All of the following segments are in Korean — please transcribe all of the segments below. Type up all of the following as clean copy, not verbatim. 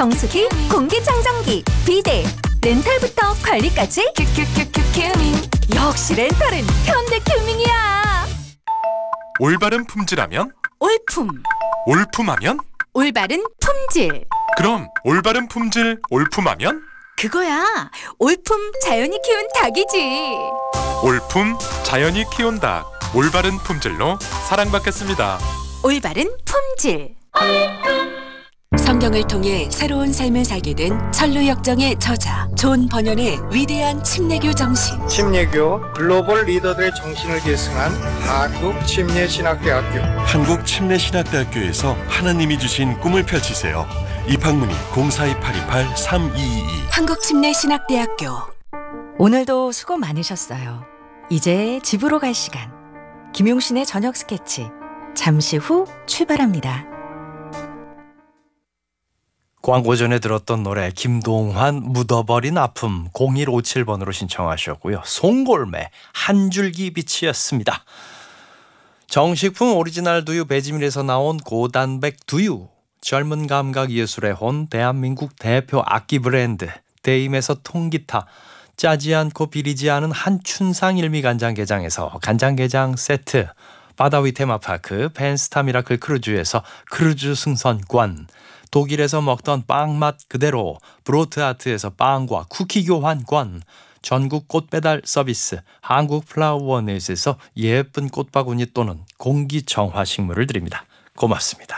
정수기, 공기청정기, 비데, 렌탈부터 관리까지 큐큐큐큐 큐밍. 역시 렌탈은 현대큐밍이야. 올바른 품질하면? 올품. 올품하면? 올바른 품질. 그럼 올바른 품질 올품하면? 그거야. 올품 자연이 키운 닭이지. 올품 자연이 키운 닭. 올바른 품질로 사랑받겠습니다. 올바른 품질. 성경을 통해 새로운 삶을 살게 된 천루역정의 저자 존 번연의 위대한 침례교 정신. 침례교 글로벌 리더들의 정신을 계승한 한국침례신학대학교. 한국침례신학대학교에서 하나님이 주신 꿈을 펼치세요. 입학문의 042828-3222. 한국침례신학대학교. 오늘도 수고 많으셨어요. 이제 집으로 갈 시간. 김용신의 저녁 스케치 잠시 후 출발합니다. 광고 전에 들었던 노래 김동환 묻어버린 아픔 0157번으로 신청하셨고요. 송골매 한 줄기 빛이었습니다. 정식품 오리지널 두유 배지밀에서 나온 고단백 두유, 젊은 감각 예술의 혼 대한민국 대표 악기 브랜드 데임에서 통기타, 짜지 않고 비리지 않은 한춘상 일미간장게장에서 간장게장 세트, 바다위 테마파크 펜스타 미라클 크루즈에서 크루즈 승선권, 독일에서 먹던 빵맛 그대로 브로트아트에서 빵과 쿠키 교환권, 전국 꽃배달 서비스 한국플라워넷에서 예쁜 꽃바구니 또는 공기정화 식물을 드립니다. 고맙습니다.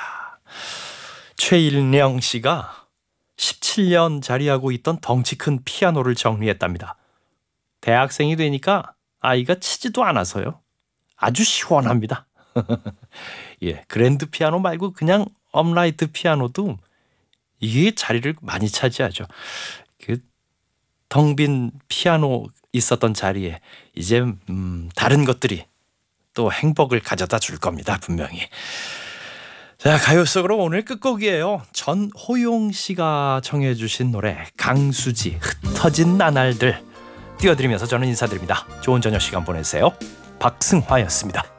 최일령 씨가 17년 자리하고 있던 덩치 큰 피아노를 정리했답니다. 대학생이 되니까 아이가 치지도 않아서요. 아주 시원합니다. 예, 그랜드 피아노 말고 그냥 업라이트 피아노도 이게 자리를 많이 차지하죠. 그 텅 빈 피아노 있었던 자리에 이제 다른 것들이 또 행복을 가져다 줄 겁니다. 분명히. 자, 가요 속으로 오늘 끝곡이에요. 전호용 씨가 청해 주신 노래 강수지 흩어진 나날들 띄워드리면서 저는 인사드립니다. 좋은 저녁 시간 보내세요. 박승화였습니다.